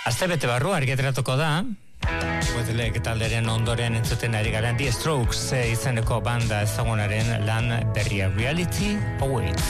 Astebete barru argitaratuko da. Godelek talderen ondoren entzuten ari garen The Strokes izeneko banda ezagunaren lan berria Reality Awaits.